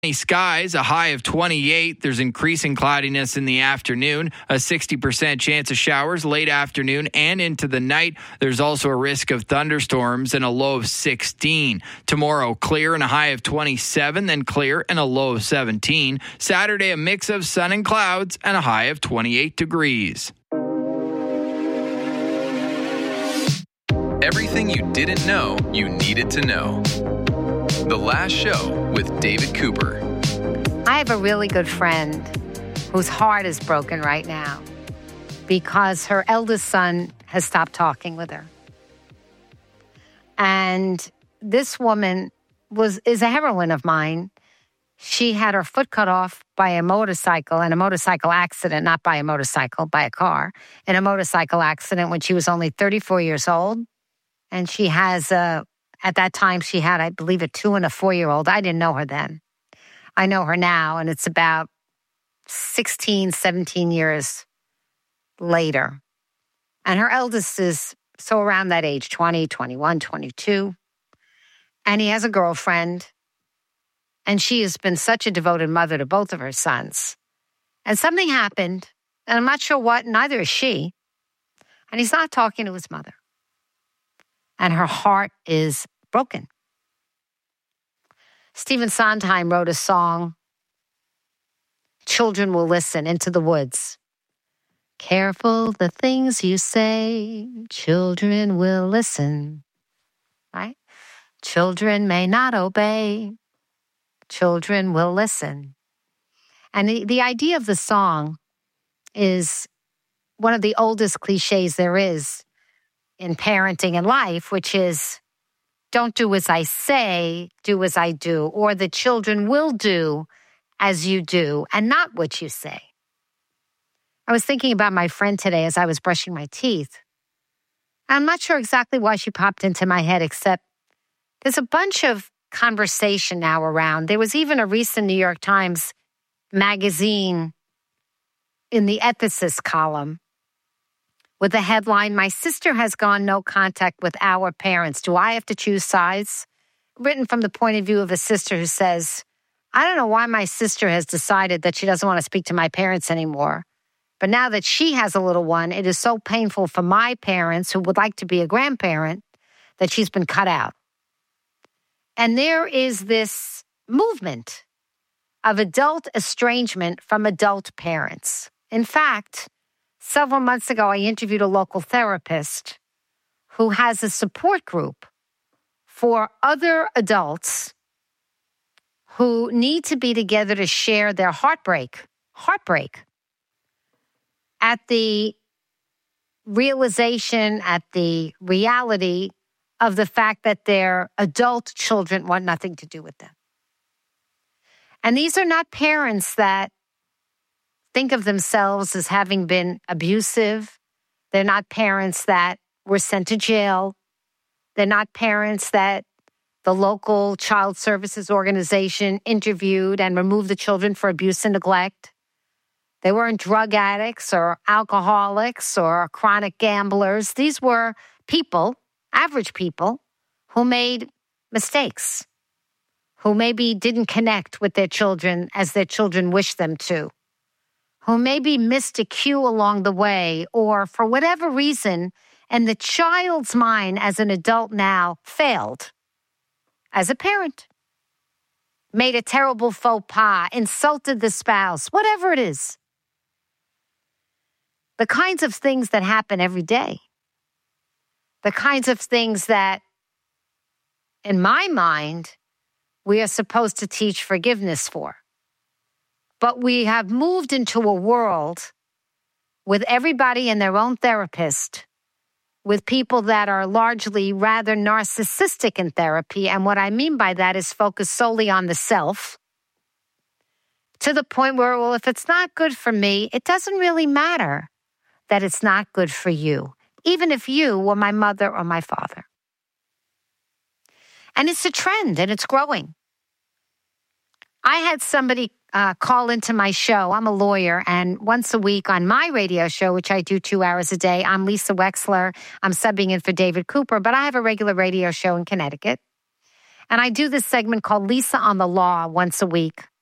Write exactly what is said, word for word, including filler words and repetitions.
Skies, a high of twenty-eight. There's increasing cloudiness in the afternoon, a sixty percent chance of showers late afternoon and into the night. There's also a risk of thunderstorms and a low of sixteen. Tomorrow, clear and a high of twenty-seven, then clear and a low of seventeen. Saturday, a mix of sun and clouds and a high of twenty-eight degrees. Everything you didn't know you needed to know. The Last Show with David Cooper. I have a really good friend whose heart is broken right now because her eldest son has stopped talking with her. And this woman was is a heroine of mine. She had her foot cut off by a motorcycle in a motorcycle accident, not by a motorcycle, by a car, in a motorcycle accident when she was only thirty-four years old. And she has a At that time, she had, I believe, a two and a four-year-old. I didn't know her then. I know her now, and it's about sixteen, seventeen years later. And her eldest is so around that age, twenty, twenty-one, twenty-two. And he has a girlfriend, and she has been such a devoted mother to both of her sons. And something happened, and I'm not sure what, neither is she. And he's not talking to his mother. And her heart is broken. Stephen Sondheim wrote a song, Children Will Listen, Into the Woods. Careful the things you say, children will listen. Right? Children may not obey, children will listen. And the, the idea of the song is one of the oldest cliches there is in parenting and life, which is, don't do as I say, do as I do, or the children will do as you do and not what you say. I was thinking about my friend today as I was brushing my teeth. I'm not sure exactly why she popped into my head, except there's a bunch of conversation now around. There was even a recent New York Times magazine in the ethicist column with the headline, My Sister Has Gone No Contact with Our Parents. Do I have to choose sides? Written from the point of view of a sister who says, I don't know why my sister has decided that she doesn't want to speak to my parents anymore. But now that she has a little one, it is so painful for my parents who would like to be a grandparent that she's been cut out. And there is this movement of adult estrangement from adult parents. In fact, several months ago, I interviewed a local therapist who has a support group for other adults who need to be together to share their heartbreak, heartbreak, at the realization, at the reality of the fact that their adult children want nothing to do with them. And these are not parents that think of themselves as having been abusive. They're not parents that were sent to jail. They're not parents that the local child services organization interviewed and removed the children for abuse and neglect. They weren't drug addicts or alcoholics or chronic gamblers. These were people, average people, who made mistakes, who maybe didn't connect with their children as their children wished them to, who maybe missed a cue along the way, or for whatever reason, and the child's mind as an adult now failed as a parent, made a terrible faux pas, insulted the spouse, whatever it is. The kinds of things that happen every day, the kinds of things that, in my mind, we are supposed to teach forgiveness for. But we have moved into a world with everybody and their own therapist, with people that are largely rather narcissistic in therapy. And what I mean by that is focused solely on the self, to the point where, well, if it's not good for me, it doesn't really matter that it's not good for you, even if you were my mother or my father. And it's a trend, and it's growing. I had somebody uh, call into my show. I'm a lawyer, and once a week on my radio show, which I do two hours a day, I'm Lisa Wexler. I'm subbing in for David Cooper, but I have a regular radio show in Connecticut. And I do this segment called Lisa on the Law once a week.